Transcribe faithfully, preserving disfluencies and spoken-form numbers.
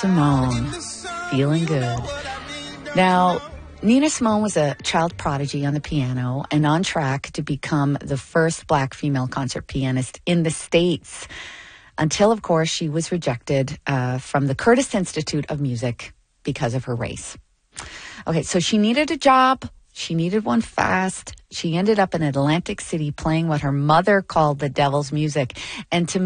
Simone, feeling good. Now, Nina Simone was a child prodigy on the piano and on track to become the first black female concert pianist in the States until, of course, she was rejected uh, from the Curtis Institute of Music because of her race. Okay, so she needed a job. She needed one fast. She ended up in Atlantic City playing what her mother called the devil's music. And to